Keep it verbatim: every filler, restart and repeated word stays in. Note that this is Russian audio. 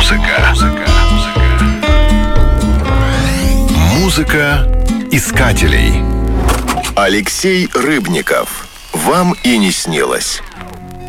Музыка. Музыка искателей. Алексей Рыбников. Вам и не снилось.